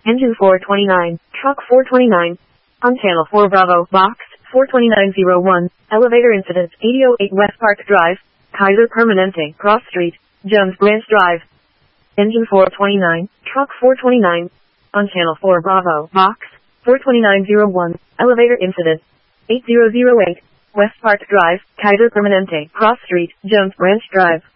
Engine 429, truck 429. On channel 4 Bravo, box 42901, elevator incident 8008 West Park Drive, Kaiser Permanente, Cross Street, Jones Branch Drive. Engine 429, truck 429. On channel 4 Bravo, box 42901, elevator incident 8008, West Park Drive, Kaiser Permanente, Cross Street, Jones Branch Drive.